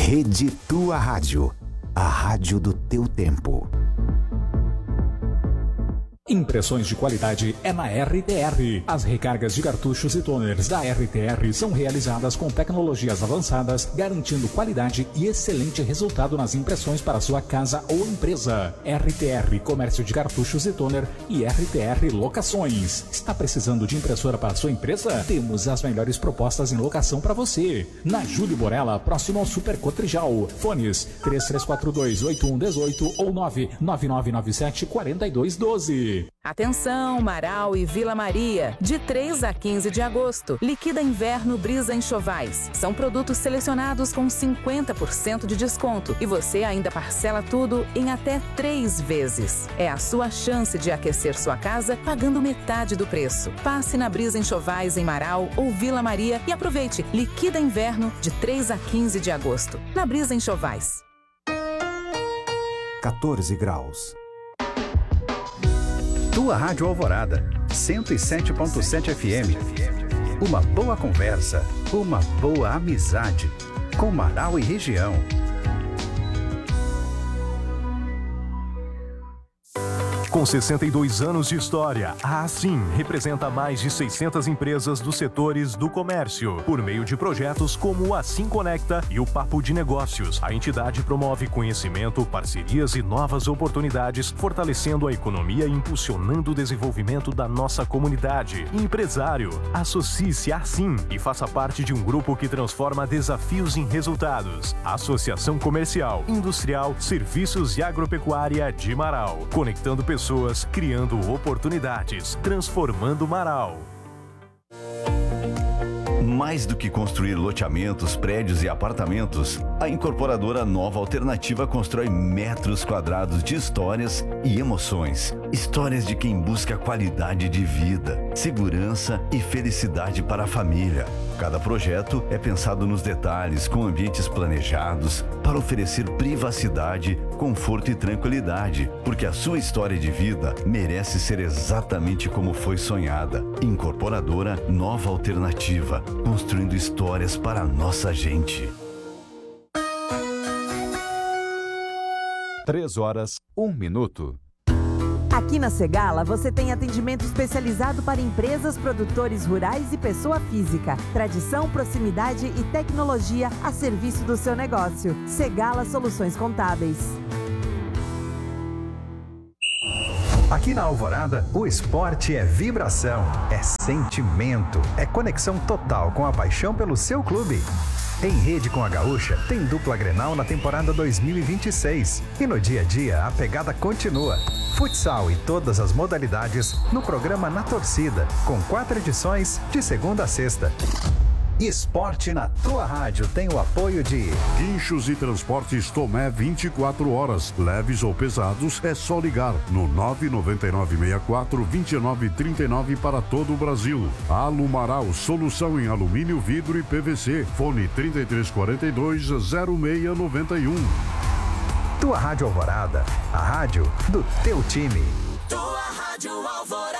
Rede Tua Rádio, a rádio do teu tempo. Impressões de qualidade é na RTR. As recargas de cartuchos e toners da RTR são realizadas com tecnologias avançadas, garantindo qualidade e excelente resultado nas impressões para sua casa ou empresa. RTR Comércio de Cartuchos e Toner e RTR Locações. Está precisando de impressora para sua empresa? Temos as melhores propostas em locação para você. Na Júlio Borella, próximo ao Super Cotrijal. Fones 3342-8118 ou 99997-4212. Atenção, Marau e Vila Maria. De 3 a 15 de agosto, liquida inverno Brisa Enxovais. São produtos selecionados com 50% de desconto e você ainda parcela tudo em até 3 vezes. É a sua chance de aquecer sua casa pagando metade do preço. Passe na Brisa Enxovais em Marau ou Vila Maria e aproveite liquida inverno de 3 a 15 de agosto. Na Brisa Enxovais. 14 graus. Tua Rádio Alvorada, 107.7 FM. Uma boa conversa, uma boa amizade. Com Marau e região. Com 62 anos de história, a Assim representa mais de 600 empresas dos setores do comércio. Por meio de projetos como o Assim Conecta e o Papo de Negócios, a entidade promove conhecimento, parcerias e novas oportunidades, fortalecendo a economia e impulsionando o desenvolvimento da nossa comunidade. Empresário, associe-se a Assim e faça parte de um grupo que transforma desafios em resultados. Associação Comercial, Industrial, Serviços e Agropecuária de Marau. Conectando pessoas, criando oportunidades, transformando Marau. Mais do que construir loteamentos, prédios e apartamentos, a incorporadora Nova Alternativa constrói metros quadrados de histórias e emoções. Histórias de quem busca qualidade de vida, segurança e felicidade para a família. Cada projeto é pensado nos detalhes, com ambientes planejados, para oferecer privacidade, conforto e tranquilidade, porque a sua história de vida merece ser exatamente como foi sonhada. Incorporadora Nova Alternativa, construindo histórias para a nossa gente. 3:01. Aqui na Segala você tem atendimento especializado para empresas, produtores rurais e pessoa física. Tradição, proximidade e tecnologia a serviço do seu negócio. Segala Soluções Contábeis. Aqui na Alvorada, o esporte é vibração, é sentimento, é conexão total com a paixão pelo seu clube. Em rede com a Gaúcha, tem dupla Grenal na temporada 2026. E no dia a dia, a pegada continua. Futsal e todas as modalidades no programa Na Torcida, com 4 edições de segunda a sexta. Esporte na Tua Rádio tem o apoio de Guinchos e Transportes Tomé 24 horas. Leves ou pesados, é só ligar no 99964-2939 para todo o Brasil. Alumaral, solução em alumínio, vidro e PVC. Fone 3342-0691. Tua Rádio Alvorada, a rádio do teu time. Tua Rádio Alvorada.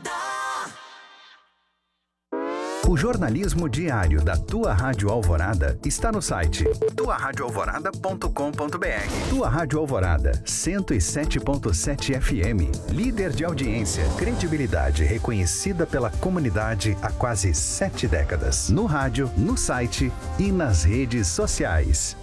O jornalismo diário da Tua Rádio Alvorada está no site tuarradioalvorada.com.br. Tua Rádio Alvorada, 107.7 FM, líder de audiência, credibilidade reconhecida pela comunidade há quase 7 décadas. No rádio, no site e nas redes sociais.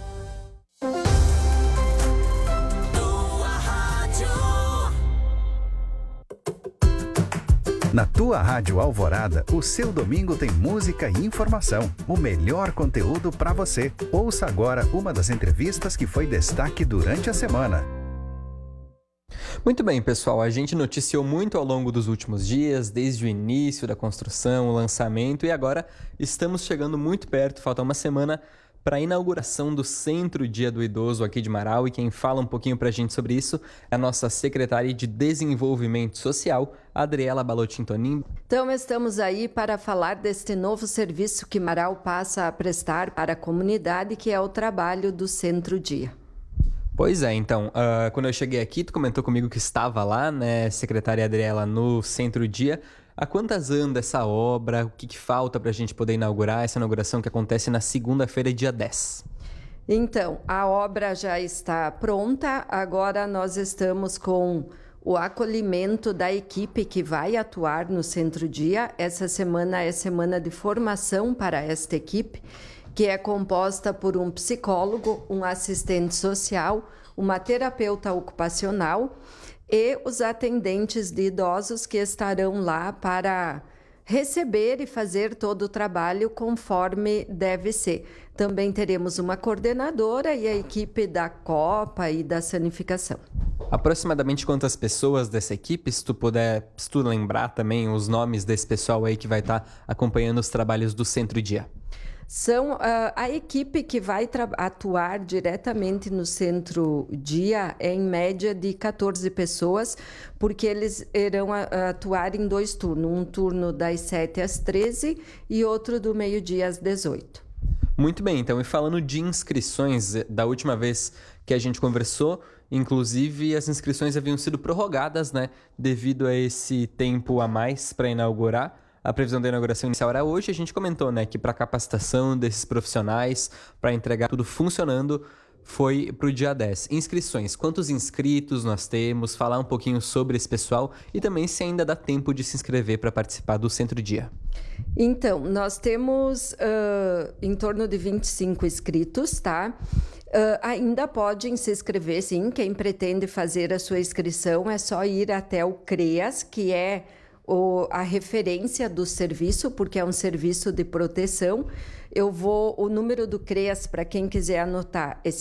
Na Tua Rádio Alvorada, o seu domingo tem música e informação. O melhor conteúdo para você. Ouça agora uma das entrevistas que foi destaque durante a semana. Muito bem, pessoal. A gente noticiou muito ao longo dos últimos dias, desde o início da construção, o lançamento, e agora estamos chegando muito perto, falta uma semana para a inauguração do Centro Dia do Idoso aqui de Marau, e quem fala um pouquinho para a gente sobre isso é a nossa secretária de Desenvolvimento Social, Adriela Balottin Tonin. Então estamos aí para falar deste novo serviço que Marau passa a prestar para a comunidade, que é o trabalho do Centro Dia. Pois é, então, quando eu cheguei aqui, tu comentou comigo que estava lá, né, secretária Adriela, no Centro Dia. Há quantas anda essa obra? O que falta para a gente poder inaugurar essa inauguração que acontece na segunda-feira, dia 10? Então, a obra já está pronta, agora nós estamos com o acolhimento da equipe que vai atuar no Centro-Dia. Essa semana é semana de formação para esta equipe, que é composta por um psicólogo, um assistente social, uma terapeuta ocupacional e os atendentes de idosos que estarão lá para receber e fazer todo o trabalho conforme deve ser. Também teremos uma coordenadora e a equipe da Copa e da sanificação. Aproximadamente quantas pessoas dessa equipe, se tu lembrar também os nomes desse pessoal aí que vai estar acompanhando os trabalhos do Centro-Dia? São a equipe que vai atuar diretamente no Centro-Dia é em média de 14 pessoas, porque eles irão atuar em 2 turnos, um turno das 7 às 13 e outro do meio-dia às 18. Muito bem, então, e falando de inscrições, da última vez que a gente conversou, inclusive as inscrições haviam sido prorrogadas, né, devido a esse tempo a mais para inaugurar. A previsão da inauguração inicial era hoje. A gente comentou, né, que para a capacitação desses profissionais, para entregar tudo funcionando, foi para o dia 10. Inscrições. Quantos inscritos nós temos? Falar um pouquinho sobre esse pessoal e também se ainda dá tempo de se inscrever para participar do Centro-Dia. Então, nós temos em torno de 25 inscritos, tá? Ainda podem se inscrever, sim. Quem pretende fazer a sua inscrição é só ir até o CREAS, que é a referência do serviço, porque é um serviço de proteção. O número do CREAS, para quem quiser anotar, é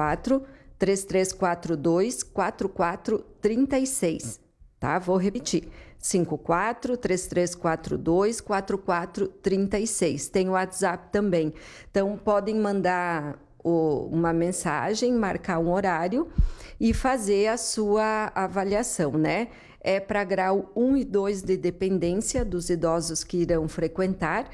54-3342-4436, tá? Vou repetir, 54-3342-4436. Tem o WhatsApp também. Então, podem mandar uma mensagem, marcar um horário e fazer a sua avaliação, né? É para grau 1 e 2 de dependência dos idosos que irão frequentar.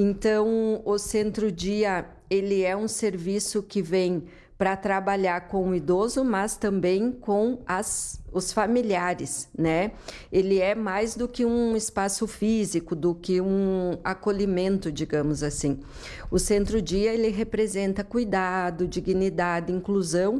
Então, o Centro-Dia, ele é um serviço que vem para trabalhar com o idoso, mas também com os familiares, né? Ele é mais do que um espaço físico, do que um acolhimento, digamos assim. O Centro-Dia, ele representa cuidado, dignidade, inclusão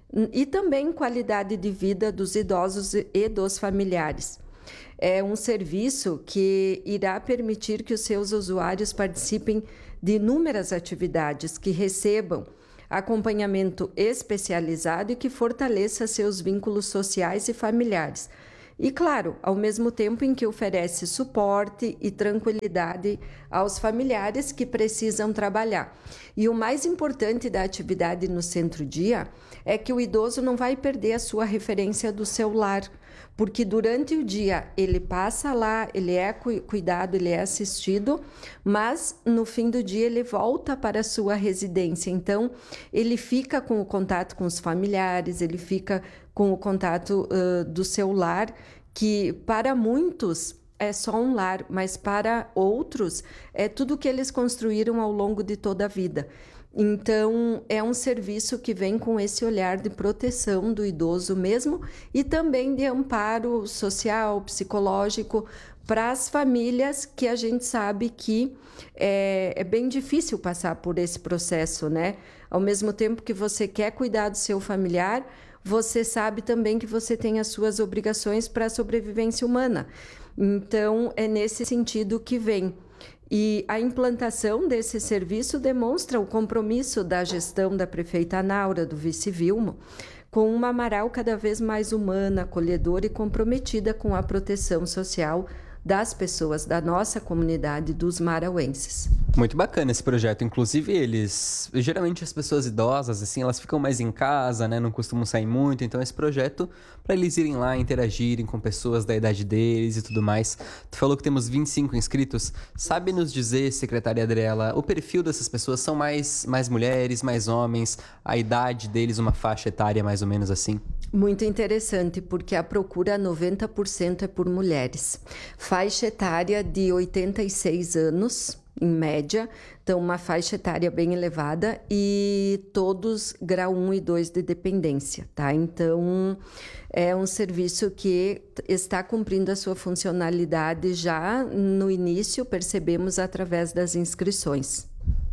e também qualidade de vida dos idosos e dos familiares. É um serviço que irá permitir que os seus usuários participem de inúmeras atividades, que recebam acompanhamento especializado e que fortaleça seus vínculos sociais e familiares. E, claro, ao mesmo tempo em que oferece suporte e tranquilidade aos familiares que precisam trabalhar. E o mais importante da atividade no Centro-Dia é que o idoso não vai perder a sua referência do seu lar, porque durante o dia ele passa lá, ele é cuidado, ele é assistido, mas no fim do dia ele volta para a sua residência. Então, ele fica com o contato com os familiares, ele fica com o contato do seu lar, que para muitos é só um lar, mas para outros é tudo que eles construíram ao longo de toda a vida. Então, é um serviço que vem com esse olhar de proteção do idoso mesmo e também de amparo social, psicológico para as famílias, que a gente sabe que é bem difícil passar por esse processo, né? Ao mesmo tempo que você quer cuidar do seu familiar, você sabe também que você tem as suas obrigações para a sobrevivência humana. Então, é nesse sentido que vem. E a implantação desse serviço demonstra o compromisso da gestão da prefeita Naura, do vice Vilmo, com uma Amaral cada vez mais humana, acolhedora e comprometida com a proteção social das pessoas da nossa comunidade, dos marauenses. Muito bacana esse projeto. Inclusive, geralmente as pessoas idosas, assim, elas ficam mais em casa, né? Não costumam sair muito. Então, esse projeto, para eles irem lá, interagirem com pessoas da idade deles e tudo mais. Tu falou que temos 25 inscritos. Sabe nos dizer, secretária Adriela, o perfil dessas pessoas são mais mulheres, mais homens? A idade deles, uma faixa etária mais ou menos assim? Muito interessante, porque a procura 90% é por mulheres. Faixa etária de 86 anos, em média, então uma faixa etária bem elevada e todos grau 1 e 2 de dependência, tá? Então, é um serviço que está cumprindo a sua funcionalidade já no início, percebemos através das inscrições.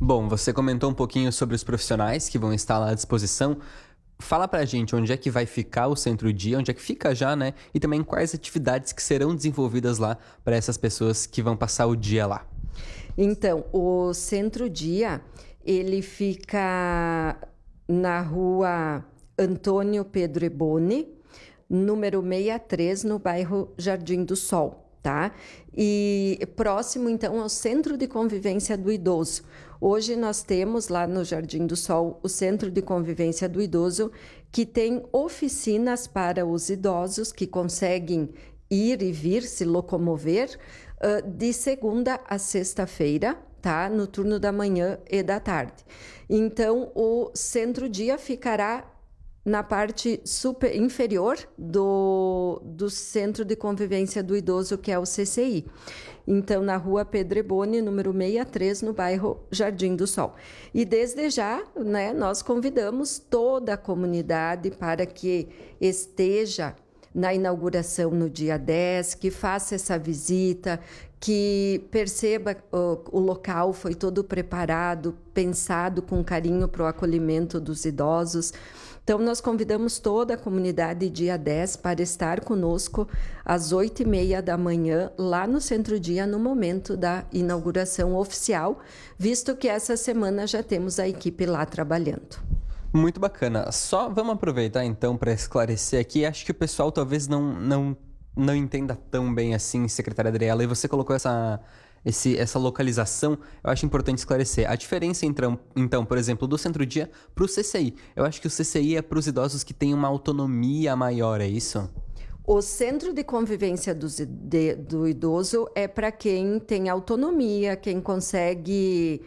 Bom, você comentou um pouquinho sobre os profissionais que vão estar lá à disposição. Fala pra gente onde é que vai ficar o Centro-Dia, onde é que fica já, né? E também quais atividades que serão desenvolvidas lá para essas pessoas que vão passar o dia lá. Então, o Centro-Dia, ele fica na rua Antônio Pedro Eboni, número 63, no bairro Jardim do Sol, tá? E próximo, então, ao Centro de Convivência do Idoso. Hoje nós temos lá no Jardim do Sol o Centro de Convivência do Idoso, que tem oficinas para os idosos que conseguem ir e vir, se locomover, de segunda a sexta-feira, tá? No turno da manhã e da tarde. Então, o Centro-Dia ficará na parte inferior do Centro de Convivência do Idoso, que é o CCI. Então, na rua Pedro Eboni, número 63, no bairro Jardim do Sol. E desde já, né, nós convidamos toda a comunidade para que esteja na inauguração no dia 10, que faça essa visita, que perceba o local foi todo preparado, pensado com carinho para o acolhimento dos idosos. Então, nós convidamos toda a comunidade dia 10 para estar conosco às 8h30 da manhã, lá no Centro-Dia, no momento da inauguração oficial, visto que essa semana já temos a equipe lá trabalhando. Muito bacana. Só vamos aproveitar, então, para esclarecer aqui. Acho que o pessoal talvez não entenda tão bem assim, secretária Adriela, e você colocou essa localização. Eu acho importante esclarecer. A diferença, então, por exemplo, do Centro-Dia para o CCI. Eu acho que o CCI é para os idosos que têm uma autonomia maior, é isso? O Centro de Convivência do Idoso é para quem tem autonomia, quem consegue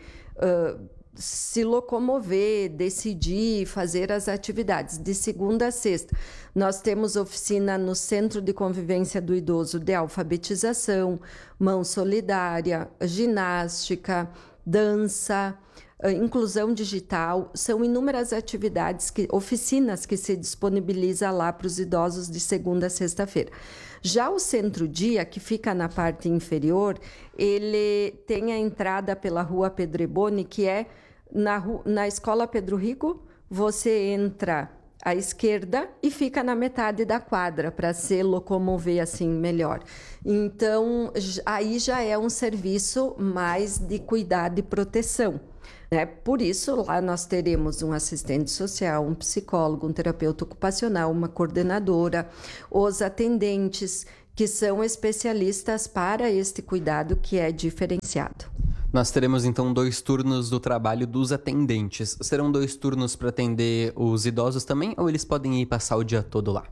se locomover, decidir, fazer as atividades de segunda a sexta. Nós temos oficina no Centro de Convivência do Idoso de alfabetização, mão solidária, ginástica, dança, inclusão digital. São inúmeras atividades, oficinas que se disponibiliza lá para os idosos de segunda a sexta-feira. Já o Centro-Dia, que fica na parte inferior, ele tem a entrada pela rua Pedro Eboni, que é na Escola Pedro Rico. Você entra à esquerda e fica na metade da quadra para se locomover assim melhor. Então, aí já é um serviço mais de cuidado e proteção. Por isso, lá nós teremos um assistente social, um psicólogo, um terapeuta ocupacional, uma coordenadora, os atendentes, que são especialistas para este cuidado que é diferenciado. Nós teremos, então, 2 turnos do trabalho dos atendentes. Serão 2 turnos para atender os idosos também, ou eles podem ir passar o dia todo lá?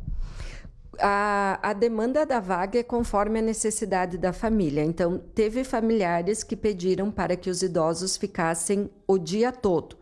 A demanda da vaga é conforme a necessidade da família. Então, teve familiares que pediram para que os idosos ficassem o dia todo.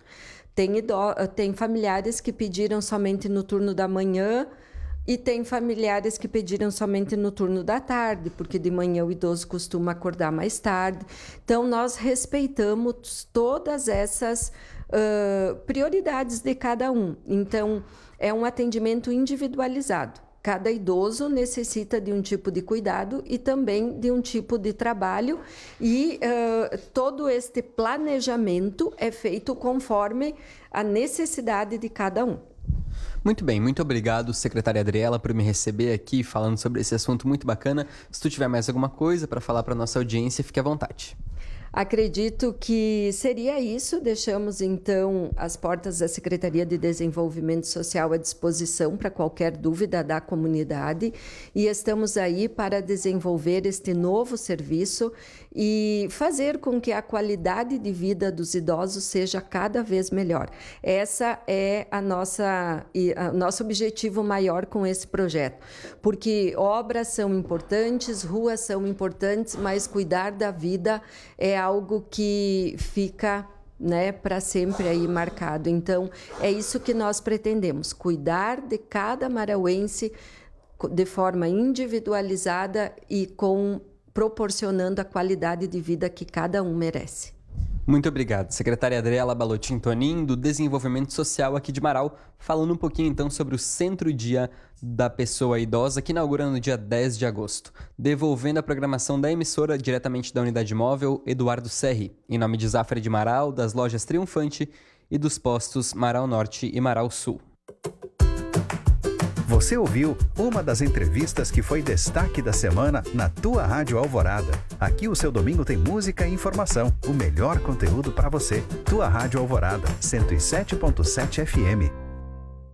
Tem familiares que pediram somente no turno da manhã e tem familiares que pediram somente no turno da tarde, porque de manhã o idoso costuma acordar mais tarde. Então, nós respeitamos todas essas prioridades de cada um. Então, é um atendimento individualizado. Cada idoso necessita de um tipo de cuidado e também de um tipo de trabalho, e todo este planejamento é feito conforme a necessidade de cada um. Muito bem, muito obrigado, secretária Adriela, por me receber aqui falando sobre esse assunto muito bacana. Se tu tiver mais alguma coisa para falar para a nossa audiência, fique à vontade. Acredito que seria isso. Deixamos, então, as portas da Secretaria de Desenvolvimento Social à disposição para qualquer dúvida da comunidade, e estamos aí para desenvolver este novo serviço e fazer com que a qualidade de vida dos idosos seja cada vez melhor. Essa é o nosso objetivo maior com esse projeto, porque obras são importantes, ruas são importantes, mas cuidar da vida é algo que fica, para sempre aí marcado. Então, é isso que nós pretendemos, cuidar de cada marauense de forma individualizada e proporcionando a qualidade de vida que cada um merece. Muito obrigado. Secretária Adriela Balottin Tonin, do Desenvolvimento Social aqui de Marau, falando um pouquinho então sobre o Centro-Dia da Pessoa Idosa, que inaugura no dia 10 de agosto. Devolvendo a programação da emissora diretamente da Unidade Móvel Eduardo Serri, em nome de Zafra de Marau, das lojas Triunfante e dos postos Marau Norte e Marau Sul. Você ouviu uma das entrevistas que foi destaque da semana na tua Rádio Alvorada. Aqui o seu domingo tem música e informação, o melhor conteúdo para você. Tua Rádio Alvorada, 107.7 FM.